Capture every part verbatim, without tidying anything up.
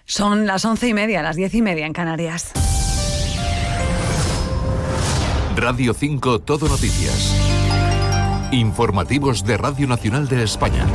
Son las once y media, las diez y media en Canarias. Radio cinco Todo Noticias. Informativos de Radio Nacional de España.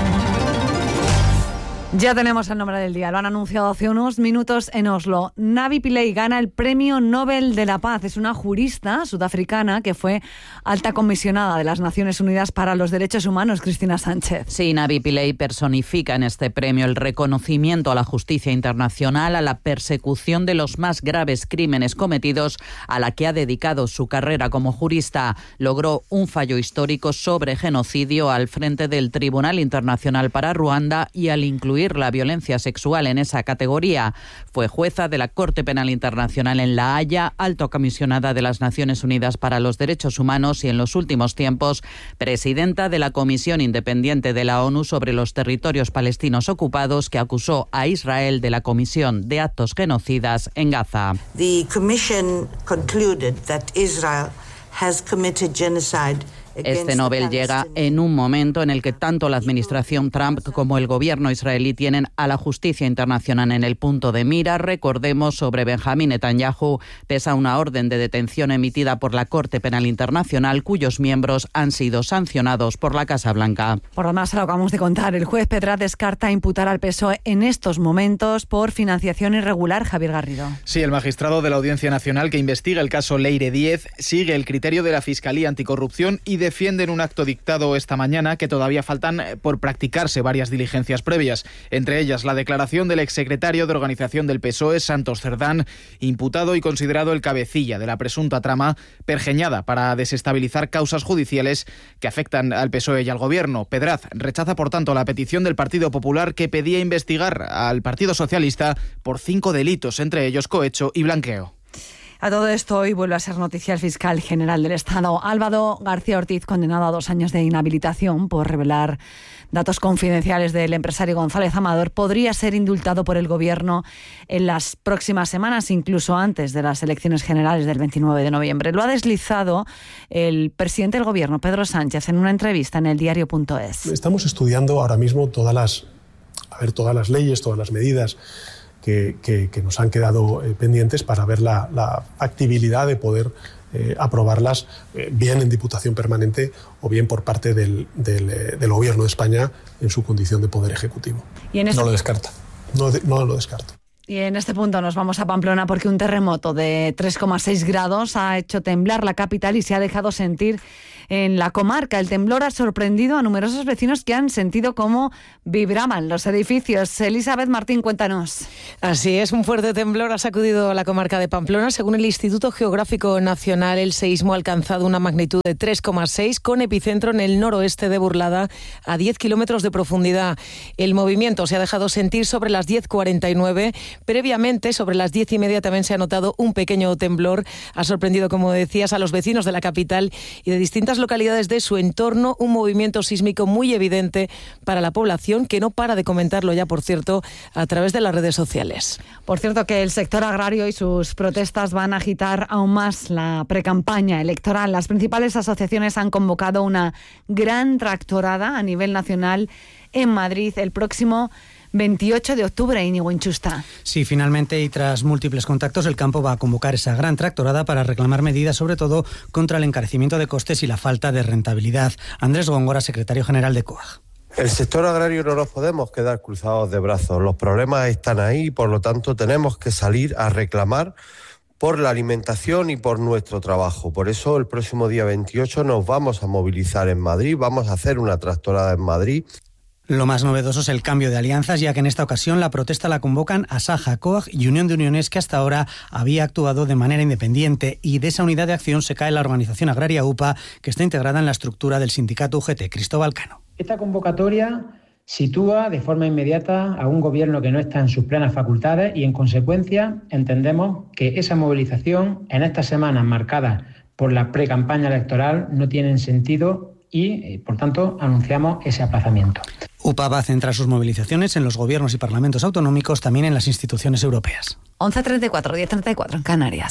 Ya tenemos el nombre del día, lo han anunciado hace unos minutos en Oslo. Navi Pillay gana el Premio Nobel de la Paz. Es una jurista sudafricana que fue alta comisionada de las Naciones Unidas para los Derechos Humanos, Cristina Sánchez. Sí, Navi Pillay personifica en este premio el reconocimiento a la justicia internacional, a la persecución de los más graves crímenes cometidos, a la que ha dedicado su carrera como jurista. Logró un fallo histórico sobre genocidio al frente del Tribunal Internacional para Ruanda y al incluir la violencia sexual en esa categoría. Fue jueza de la Corte Penal Internacional en La Haya, alta comisionada de las Naciones Unidas para los Derechos Humanos y en los últimos tiempos presidenta de la Comisión Independiente de la ONU sobre los territorios palestinos ocupados, que acusó a Israel de la comisión de actos genocidas en Gaza. The commission concluded that Israel has committed genocide. Este Nobel llega en un momento en el que tanto la administración Trump como el gobierno israelí tienen a la justicia internacional en el punto de mira. Recordemos, sobre Benjamín Netanyahu pesa una orden de detención emitida por la Corte Penal Internacional, cuyos miembros han sido sancionados por la Casa Blanca. Por lo demás, se lo acabamos de contar. El juez Pedraz descarta imputar al P S O E en estos momentos por financiación irregular. Javier Garrido. Sí, el magistrado de la Audiencia Nacional que investiga el caso Leire Díez sigue el criterio de la Fiscalía Anticorrupción y de defienden un acto dictado esta mañana que todavía faltan por practicarse varias diligencias previas, entre ellas la declaración del exsecretario de organización del P S O E, Santos Cerdán, imputado y considerado el cabecilla de la presunta trama pergeñada para desestabilizar causas judiciales que afectan al P S O E y al gobierno. Pedraz rechaza, por tanto, la petición del Partido Popular que pedía investigar al Partido Socialista por cinco delitos, entre ellos cohecho y blanqueo. A todo esto, hoy vuelve a ser noticia el fiscal general del Estado, Álvaro García Ortiz, condenado a dos años de inhabilitación por revelar datos confidenciales del empresario González Amador. Podría ser indultado por el Gobierno en las próximas semanas, incluso antes de las elecciones generales del veintinueve de noviembre. Lo ha deslizado el presidente del Gobierno, Pedro Sánchez, en una entrevista en el diario punto es. Estamos estudiando ahora mismo todas las, a ver, todas las leyes, todas las medidas Que, que, que nos han quedado eh, pendientes para ver la, la factibilidad de poder eh, aprobarlas eh, bien en Diputación Permanente o bien por parte del, del, eh, del Gobierno de España en su condición de Poder Ejecutivo. ¿Y en este... No lo descarta. No, de, no lo descarto. Y en este punto nos vamos a Pamplona porque un terremoto de tres coma seis grados ha hecho temblar la capital y se ha dejado sentir en la comarca. El temblor ha sorprendido a numerosos vecinos que han sentido cómo vibraban los edificios. Elizabeth Martín, cuéntanos. Así es, un fuerte temblor ha sacudido la comarca de Pamplona. Según el Instituto Geográfico Nacional, el seísmo ha alcanzado una magnitud de tres coma seis con epicentro en el noroeste de Burlada, a diez kilómetros de profundidad. El movimiento se ha dejado sentir sobre las diez cuarenta y nueve. Previamente, sobre las diez y media, también se ha notado un pequeño temblor. Ha sorprendido, como decías, a los vecinos de la capital y de distintas localidades de su entorno, un movimiento sísmico muy evidente para la población, que no para de comentarlo ya, por cierto, a través de las redes sociales. Por cierto, que el sector agrario y sus protestas van a agitar aún más la precampaña electoral. Las principales asociaciones han convocado una gran tractorada a nivel nacional en Madrid el próximo veintiocho de octubre, Íñigo Inchusta. Sí, finalmente, y tras múltiples contactos, el campo va a convocar esa gran tractorada para reclamar medidas, sobre todo contra el encarecimiento de costes y la falta de rentabilidad. Andrés Góngora, secretario general de COAG. El sector agrario no nos podemos quedar cruzados de brazos. Los problemas están ahí y, por lo tanto, tenemos que salir a reclamar por la alimentación y por nuestro trabajo. Por eso, el próximo día veintiocho nos vamos a movilizar en Madrid, vamos a hacer una tractorada en Madrid. Lo más novedoso es el cambio de alianzas, ya que en esta ocasión la protesta la convocan Asaja, COAG y Unión de Uniones, que hasta ahora había actuado de manera independiente, y de esa unidad de acción se cae la organización agraria U P A, que está integrada en la estructura del sindicato U G T. Cristóbal Cano. Esta convocatoria sitúa de forma inmediata a un gobierno que no está en sus plenas facultades y, en consecuencia, entendemos que esa movilización en estas semanas marcadas por la precampaña electoral no tienen sentido y, por tanto, anunciamos ese aplazamiento. U P A va a centrar sus movilizaciones en los gobiernos y parlamentos autonómicos, también en las instituciones europeas. once treinta y cuatro, diez treinta y cuatro en Canarias.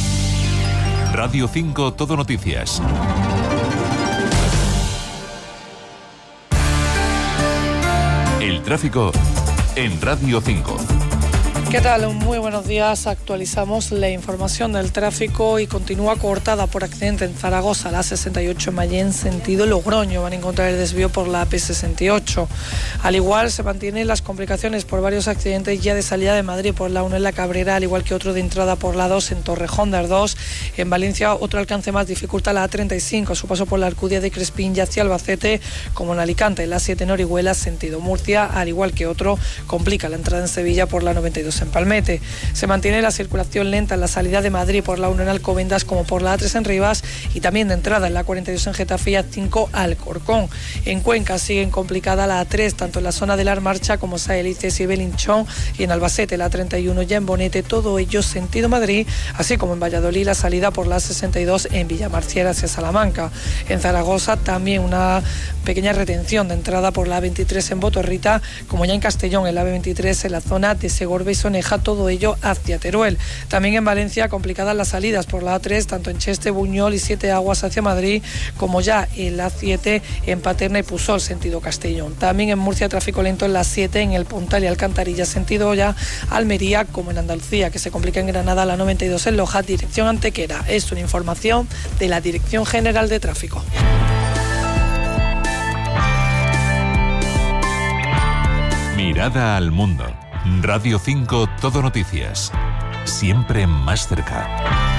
Radio cinco Todo Noticias. El tráfico en Radio cinco. ¿Qué tal? Muy buenos días. Actualizamos la información del tráfico y continúa cortada por accidente en Zaragoza, la sesenta y ocho en Mayén, sentido Logroño. Van a encontrar el desvío por la A P sesenta y ocho. Al igual se mantienen las complicaciones por varios accidentes ya de salida de Madrid por la uno en la Cabrera, al igual que otro de entrada por la dos en Torrejón de Ardós. En Valencia otro alcance más dificulta la A treinta y cinco, a su paso por la Alcudia de Crespín y hacia Albacete, como en Alicante, la siete en Orihuela, sentido Murcia, al igual que otro complica la entrada en Sevilla por la noventa y dos en Palmete. Se mantiene la circulación lenta en la salida de Madrid por la uno en Alcobendas como por la A tres en Rivas y también de entrada en la cuarenta y dos en Getafe y A cinco Alcorcón. En Cuenca siguen complicada la A tres, tanto en la zona de La Marcha como Saelices y Belinchón, y en Albacete la treinta y uno ya en Bonete, todo ello sentido Madrid, así como en Valladolid la salida por la sesenta y dos en Villamarciera hacia Salamanca. En Zaragoza también una pequeña retención de entrada por la A veintitrés en Botorrita, como ya en Castellón en la A veintitrés en la zona de Segorbe y Soneja, todo ello hacia Teruel. También en Valencia complicadas las salidas por la A tres, tanto en Cheste, Buñol y Siete Aguas hacia Madrid, como ya en la A siete en Paterna y Pusol, sentido Castellón. También en Murcia tráfico lento en la siete en el Puntal y Alcantarilla, sentido ya Almería, como en Andalucía, que se complica en Granada la noventa y dos en Loja, dirección Antequera. Es una información de la Dirección General de Tráfico. Mirada al mundo. Radio cinco Todo Noticias. Siempre más cerca.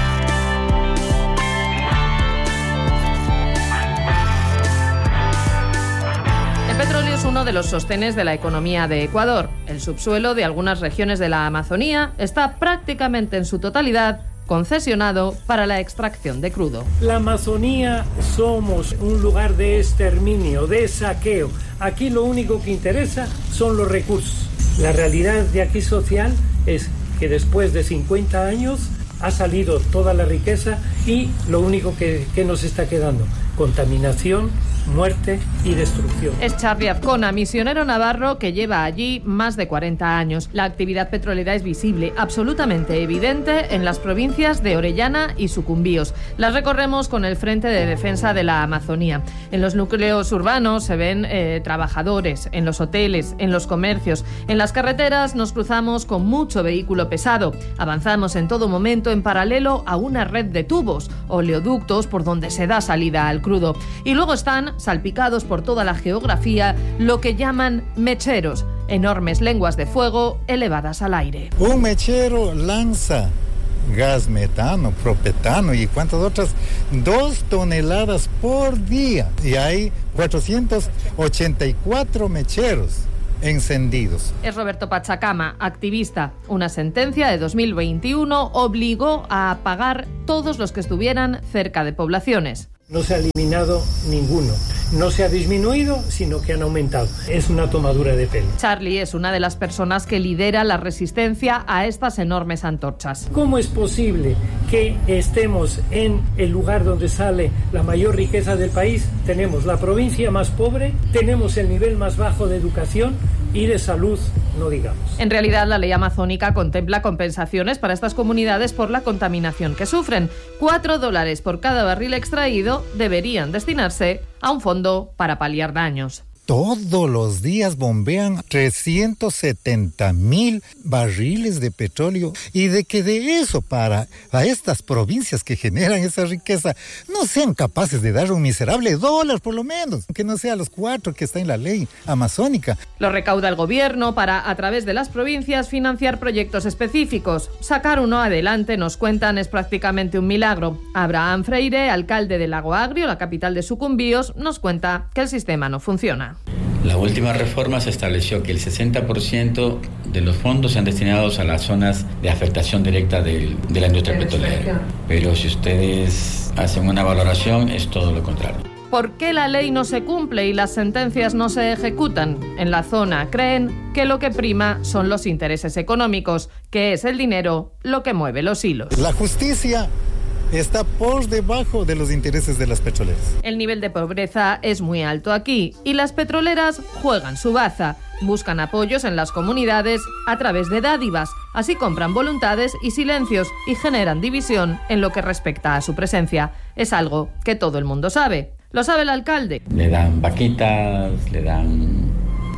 El petróleo es uno de los sostenes de la economía de Ecuador. El subsuelo de algunas regiones de la Amazonía está prácticamente en su totalidad concesionado para la extracción de crudo. La Amazonía somos un lugar de exterminio, de saqueo. Aquí lo único que interesa son los recursos. La realidad de aquí social es que después de cincuenta años ha salido toda la riqueza y lo único que, que nos está quedando, contaminación, muerte y destrucción. Es Charly Azcona, misionero navarro que lleva allí más de cuarenta años. La actividad petrolera es visible, absolutamente evidente, en las provincias de Orellana y Sucumbíos. Las recorremos con el Frente de Defensa de la Amazonía. En los núcleos urbanos se ven eh, trabajadores, en los hoteles, en los comercios. En las carreteras nos cruzamos con mucho vehículo pesado. Avanzamos en todo momento en paralelo a una red de tubos, oleoductos por donde se da salida al crudo. Y luego están salpicados por toda la geografía lo que llaman mecheros, enormes lenguas de fuego elevadas al aire. Un mechero lanza gas metano, propetano y cuántas otras, dos toneladas por día. Y hay cuatrocientos ochenta y cuatro mecheros encendidos. Es Roberto Pachacama, activista. Una sentencia de dos mil veintiuno obligó a apagar todos los que estuvieran cerca de poblaciones. No se ha eliminado ninguno. No se ha disminuido, sino que han aumentado. Es una tomadura de pelo. Charly es una de las personas que lidera la resistencia a estas enormes antorchas. ¿Cómo es posible que estemos en el lugar donde sale la mayor riqueza del país? Tenemos la provincia más pobre, tenemos el nivel más bajo de educación y de salud, no digamos. En realidad, la ley amazónica contempla compensaciones para estas comunidades por la contaminación que sufren. Cuatro dólares por cada barril extraído deberían destinarse a un fondo para paliar daños. Todos los días bombean trescientos setenta mil barriles de petróleo y de que de eso para a estas provincias que generan esa riqueza no sean capaces de dar un miserable dólar por lo menos, que no sea los cuatro que está en la ley amazónica. Lo recauda el gobierno para, a través de las provincias, financiar proyectos específicos. Sacar uno adelante, nos cuentan, es prácticamente un milagro. Abraham Freire, alcalde de Lago Agrio, la capital de Sucumbíos, nos cuenta que el sistema no funciona. La última reforma se estableció que el sesenta por ciento de los fondos sean destinados a las zonas de afectación directa del, de la industria petrolera. Pero si ustedes hacen una valoración, es todo lo contrario. ¿Por qué la ley no se cumple y las sentencias no se ejecutan? En la zona creen que lo que prima son los intereses económicos, que es el dinero lo que mueve los hilos. La justicia está por debajo de los intereses de las petroleras. El nivel de pobreza es muy alto aquí y las petroleras juegan su baza. Buscan apoyos en las comunidades a través de dádivas. Así compran voluntades y silencios y generan división en lo que respecta a su presencia. Es algo que todo el mundo sabe. ¿Lo sabe el alcalde? Le dan vaquitas, le dan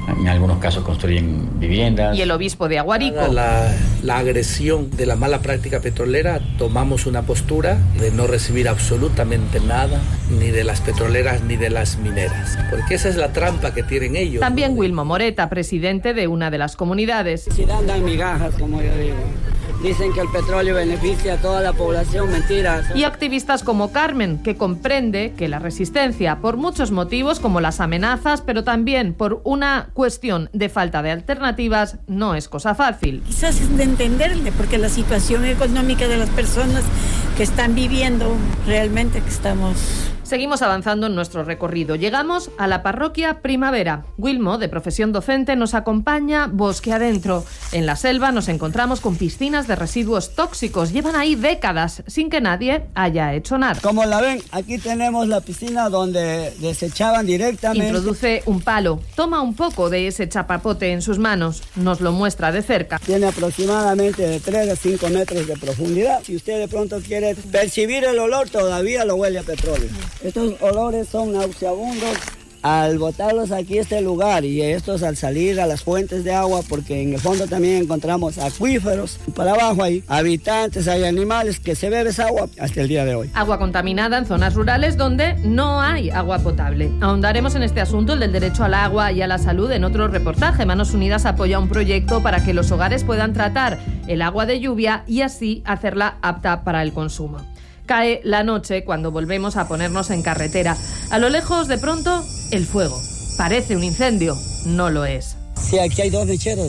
en algunos casos construyen viviendas. Y el obispo de Aguarico. La, la agresión de la mala práctica petrolera, tomamos una postura de no recibir absolutamente nada, ni de las petroleras ni de las mineras, porque esa es la trampa que tienen ellos. También Wilmo Moreta, presidente de una de las comunidades. Si dan, dan migajas, como yo digo. Dicen que el petróleo beneficia a toda la población, mentiras. Y activistas como Carmen, que comprende que la resistencia, por muchos motivos como las amenazas, pero también por una cuestión de falta de alternativas, no es cosa fácil. Quizás es de entenderle, porque la situación económica de las personas que están viviendo, realmente que estamos... Seguimos avanzando en nuestro recorrido. Llegamos a la parroquia Primavera. Wilmo, de profesión docente, nos acompaña bosque adentro. En la selva nos encontramos con piscinas de residuos tóxicos. Llevan ahí décadas sin que nadie haya hecho nada. Como la ven, aquí tenemos la piscina donde desechaban directamente. Introduce un palo. Toma un poco de ese chapapote en sus manos. Nos lo muestra de cerca. Tiene aproximadamente de tres a cinco metros de profundidad. Si usted de pronto quiere percibir el olor, todavía lo huele a petróleo. Estos olores son nauseabundos al botarlos aquí a este lugar y estos al salir a las fuentes de agua, porque en el fondo también encontramos acuíferos. Para abajo hay habitantes, hay animales que se beben esa agua hasta el día de hoy. Agua contaminada en zonas rurales donde no hay agua potable. Ahondaremos en este asunto, el del derecho al agua y a la salud, en otro reportaje. Manos Unidas apoya un proyecto para que los hogares puedan tratar el agua de lluvia y así hacerla apta para el consumo. Cae la noche cuando volvemos a ponernos en carretera. A lo lejos, de pronto, el fuego. Parece un incendio. No lo es. Sí, aquí hay dos mecheros.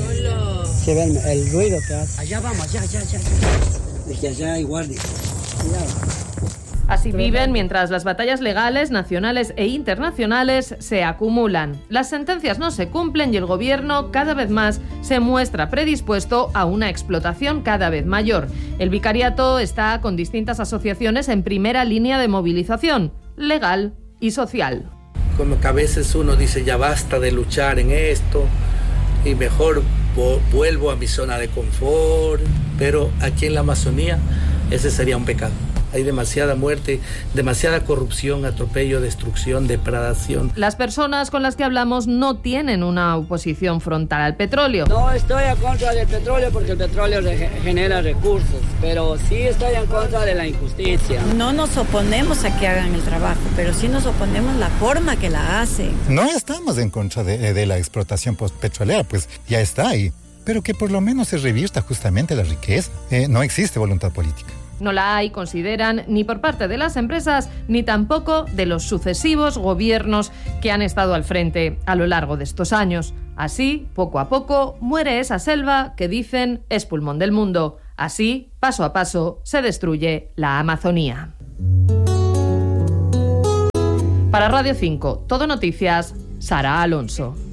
Se ve el, el ruido que hace. Allá vamos, allá, allá, allá. Desde allá hay guardia. Allá. Así viven mientras las batallas legales, nacionales e internacionales se acumulan. Las sentencias no se cumplen y el gobierno cada vez más se muestra predispuesto a una explotación cada vez mayor. El vicariato está con distintas asociaciones en primera línea de movilización, legal y social. Como que a veces uno dice ya basta de luchar en esto y mejor vuelvo a mi zona de confort, pero aquí en la Amazonía ese sería un pecado. Hay demasiada muerte, demasiada corrupción, atropello, destrucción, depredación. Las personas con las que hablamos no tienen una oposición frontal al petróleo. No estoy en contra del petróleo porque el petróleo genera recursos, pero sí estoy en contra de la injusticia. No nos oponemos a que hagan el trabajo, pero sí nos oponemos a la forma que la hacen. No estamos en contra de, de la explotación petrolera, pues ya está ahí, pero que por lo menos se revierta justamente la riqueza. Eh, no existe voluntad política. No la hay, consideran, ni por parte de las empresas, ni tampoco de los sucesivos gobiernos que han estado al frente a lo largo de estos años. Así, poco a poco, muere esa selva que dicen es pulmón del mundo. Así, paso a paso, se destruye la Amazonía. Para Radio cinco, Todo Noticias, Sara Alonso.